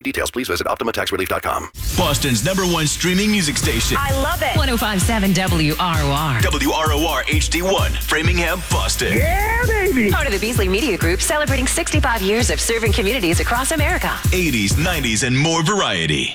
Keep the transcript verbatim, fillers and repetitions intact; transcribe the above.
Details, please visit Optima Tax Relief dot com. Boston's number one streaming music station. I love it. one oh five point seven W R O R. W R O R H D one, Framingham, Boston. Yeah, baby. Part of the Beasley Media Group, celebrating sixty-five years of serving communities across America. eighties, nineties, and more variety.